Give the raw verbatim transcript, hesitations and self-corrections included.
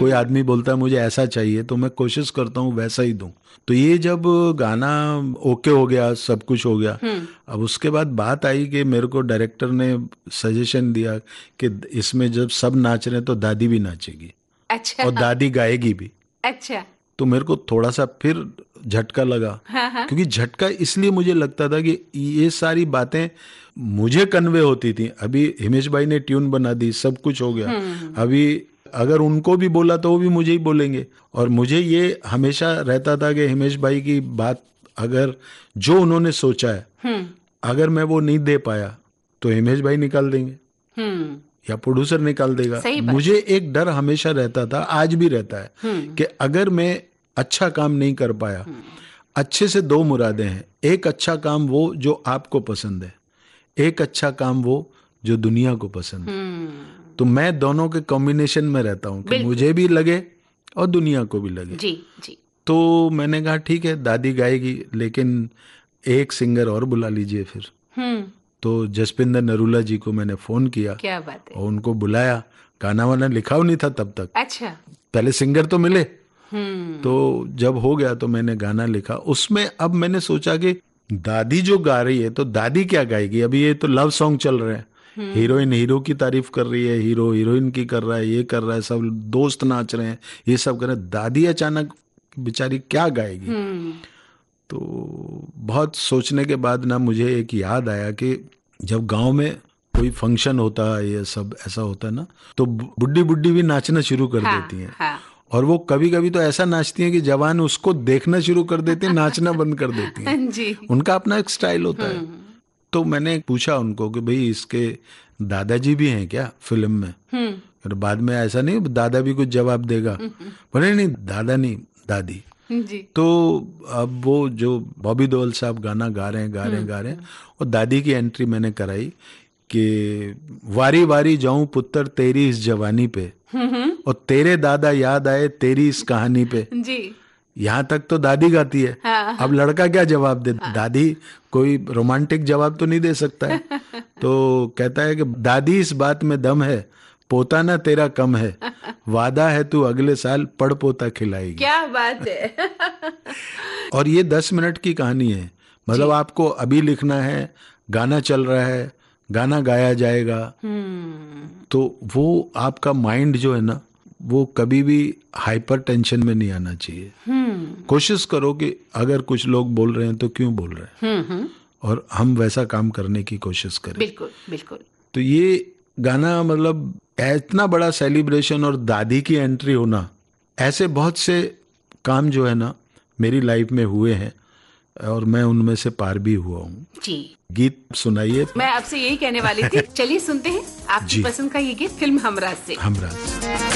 कोई आदमी बोलता है मुझे ऐसा चाहिए तो मैं कोशिश करता हूँ वैसा ही दूं। तो ये जब गाना ओके हो गया, सब कुछ हो गया, अब उसके बाद बात आई कि मेरे को डायरेक्टर ने सजेशन दिया कि इसमें जब सब नाच रहे हैं तो दादी भी नाचेगी। अच्छा। और दादी गाएगी भी। अच्छा। तो मेरे को थोड़ा सा फिर झटका लगा। हाँ हाँ। क्योंकि झटका इसलिए मुझे लगता था कि ये सारी बातें मुझे कन्वे होती थी। अभी हिमेश भाई ने ट्यून बना दी, सब कुछ हो गया, अभी अगर उनको भी बोला तो वो भी मुझे ही बोलेंगे। और मुझे ये हमेशा रहता था कि हिमेश भाई की बात अगर जो उन्होंने सोचा है अगर मैं वो नहीं दे पाया तो हिमेश भाई निकाल देंगे या प्रोड्यूसर निकाल देगा। मुझे एक डर हमेशा रहता था, आज भी रहता है, कि अगर मैं अच्छा काम नहीं कर पाया, अच्छे से दो मुरादें हैं, एक अच्छा काम वो जो आपको पसंद है, एक अच्छा काम वो जो दुनिया को पसंद है। तो मैं दोनों के कॉम्बिनेशन में रहता हूँ कि मुझे भी लगे और दुनिया को भी लगे। जी जी। तो मैंने कहा ठीक है दादी गाएगी, लेकिन एक सिंगर और बुला लीजिए फिर। तो जसपिंदर नरूला जी को मैंने फोन किया। क्या बात है। और उनको बुलाया। गाना वाना लिखा नहीं था तब तक। अच्छा। पहले सिंगर तो मिले। तो जब हो गया तो मैंने गाना लिखा। उसमें अब मैंने सोचा कि दादी जो गा रही है तो दादी क्या गाएगी। अभी ये तो लव सॉन्ग चल रहे हैं, हीरोइन हीरो की तारीफ कर रही है, हीरो हीरोइन की कर रहा है, ये कर रहा है, सब दोस्त नाच रहे हैं, ये सब कर रहे हैं। दादी अचानक बेचारी क्या गाएगी। तो बहुत सोचने के बाद ना मुझे एक याद आया कि जब गांव में कोई फंक्शन होता है, ये सब ऐसा होता है ना, तो बुड्ढी बुड्ढी भी नाचना शुरू कर हाँ, देती हैं। हाँ। और वो कभी कभी तो ऐसा नाचती हैं कि जवान उसको देखना शुरू कर देते हैं, नाचना बंद कर देती हैं। जी। उनका अपना एक स्टाइल होता है। तो मैंने पूछा उनको कि भाई इसके दादाजी भी हैं क्या फिल्म में। और बाद में ऐसा नहीं दादा भी कुछ जवाब देगा, बोले नहीं दादा नहीं दादी जी। तो अब वो जो बॉबी देओल साहब गाना गा रहे हैं गा रहे हैं गा रहे हैं और दादी की एंट्री मैंने कराई कि वारी वारी जाऊं पुत्र तेरी इस जवानी पे और तेरे दादा याद आए तेरी इस कहानी पे जी। यहाँ तक तो दादी गाती है। हाँ। अब लड़का क्या जवाब दे। हाँ। दादी कोई रोमांटिक जवाब तो नहीं दे सकता है। तो कहता है कि दादी इस बात में दम है, पोता ना तेरा कम है, वादा है तू अगले साल पड़ पोता खिलाएगी। क्या बात है। और ये दस मिनट की कहानी है। मतलब आपको अभी लिखना है, गाना चल रहा है, गाना गाया जाएगा, तो वो आपका माइंड जो है ना वो कभी भी हाइपर टेंशन में नहीं आना चाहिए। कोशिश करो कि अगर कुछ लोग बोल रहे हैं तो क्यों बोल रहे हैं, और हम वैसा काम करने की कोशिश करें। बिल्कुल बिल्कुल। तो ये गाना मतलब इतना बड़ा सेलिब्रेशन और दादी की एंट्री होना, ऐसे बहुत से काम जो है ना मेरी लाइफ में हुए हैं और मैं उनमें से पार भी हुआ हूँ। जी। गीत सुनाइए। मैं आपसे यही कहने वाली थी। चलिए सुनते हैं आपकी पसंद का ये गीत फिल्म हमराज से। हमराज।